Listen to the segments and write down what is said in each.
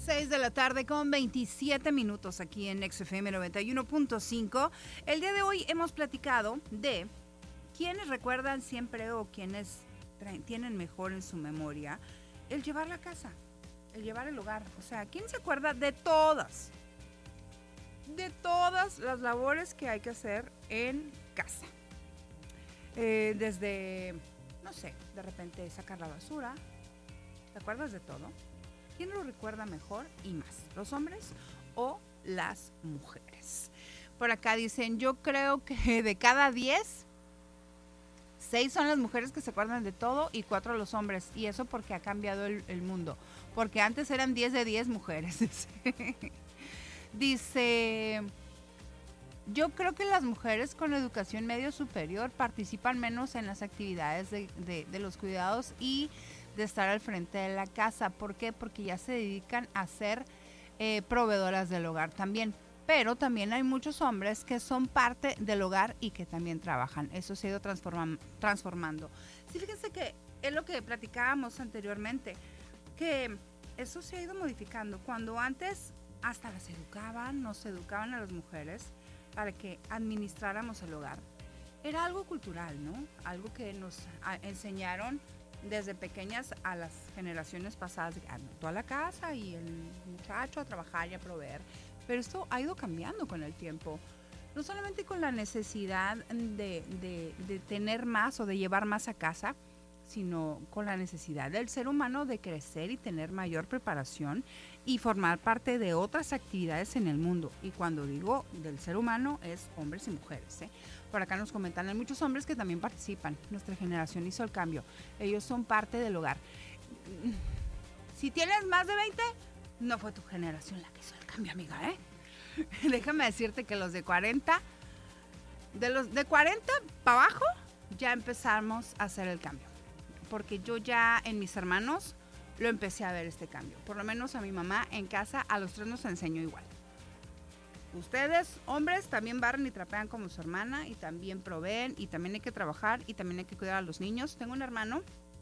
6 de la tarde con 27 minutos aquí en XFM 91.5. El día de hoy hemos platicado de quiénes recuerdan siempre o quiénes tienen mejor en su memoria el llevar la casa, el llevar el hogar. O sea, ¿quién se acuerda de todas las labores que hay que hacer en casa? Desde, no sé, de repente sacar la basura. ¿Te acuerdas de todo? ¿Quién lo recuerda mejor y más? ¿Los hombres o las mujeres? Por acá dicen, yo creo que de cada 10, 6 son las mujeres que se acuerdan de todo y 4 los hombres. Y eso porque ha cambiado el mundo. Porque antes eran 10 de 10 mujeres. Dice, yo creo que las mujeres con educación medio superior participan menos en las actividades de los cuidados y de estar al frente de la casa. ¿Por qué? Porque ya se dedican a ser proveedoras del hogar también. Pero también hay muchos hombres que son parte del hogar y que también trabajan. Eso se ha ido transformando. Sí, fíjense que es lo que platicábamos anteriormente, que eso se ha ido modificando. Cuando antes hasta nos educaban a las mujeres para que administráramos el hogar. Era algo cultural, ¿no? Algo que nos enseñaron desde pequeñas a las generaciones pasadas, toda la casa y el muchacho a trabajar y a proveer. Pero esto ha ido cambiando con el tiempo. No solamente con la necesidad de tener más o de llevar más a casa, sino con la necesidad del ser humano de crecer y tener mayor preparación y formar parte de otras actividades en el mundo. Y cuando digo del ser humano es hombres y mujeres, ¿eh? Por acá nos comentan, hay muchos hombres que también participan. Nuestra generación hizo el cambio. Ellos son parte del hogar. Si tienes más de 20, no fue tu generación la que hizo el cambio, amiga, ¿eh? Déjame decirte que los de 40, de 40 para abajo, ya empezamos a hacer el cambio. Porque yo ya en mis hermanos lo empecé a ver este cambio. Por lo menos a mi mamá en casa a los 3 nos enseñó igual. Ustedes, hombres, también barren y trapean como su hermana y también proveen y también hay que trabajar y también hay que cuidar a los niños. Tengo un hermano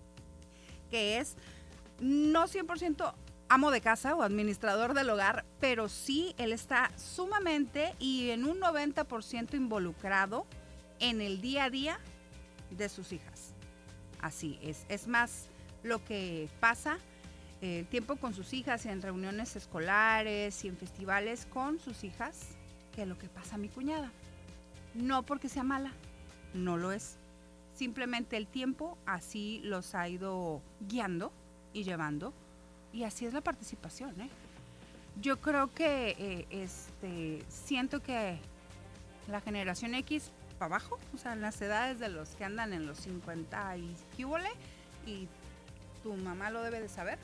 que es no 100% amo de casa o administrador del hogar, pero sí él está sumamente y en un 90% involucrado en el día a día de sus hijas. Así es más lo que pasa tiempo con sus hijas en reuniones escolares y en festivales con sus hijas que lo que pasa a mi cuñada. No porque sea mala, no lo es. Simplemente el tiempo así los ha ido guiando y llevando y así es la participación, ¿eh? Yo creo que siento que la generación X para abajo, o sea, las edades de los que andan en los 50 y qué huele, y tu mamá lo debe de saber.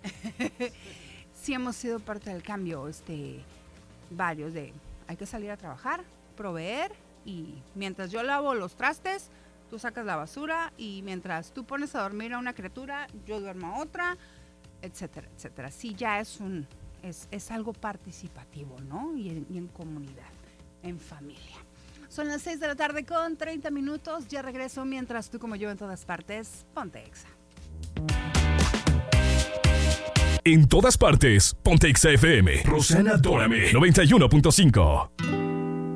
Sí hemos sido parte del cambio, varios de hay que salir a trabajar, proveer y mientras yo lavo los trastes, tú sacas la basura y mientras tú pones a dormir a una criatura, yo duermo a otra, etcétera, etcétera. Sí, ya es algo participativo, ¿no? Y en comunidad, en familia. Son las 6 de la tarde con 30 minutos. Ya regreso mientras tú como yo en todas partes. Ponte Exa. En todas partes, ponte Exa FM. Rosana Dórame, 91.5.